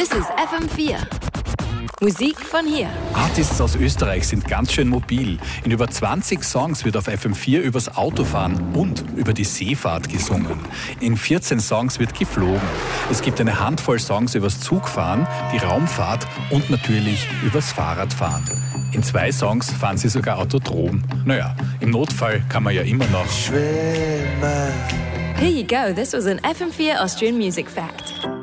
This is FM4. Musik von hier. Artists aus Österreich sind ganz schön mobil. In über 20 Songs wird auf FM4 übers Autofahren und über die Seefahrt gesungen. In 14 Songs wird geflogen. Es gibt eine Handvoll Songs übers Zugfahren, die Raumfahrt und natürlich übers Fahrradfahren. In 2 Songs fahren sie sogar autodrom. Naja, im Notfall kann man ja immer noch schwimmen. Here you go, this was an FM4 Austrian Music Fact.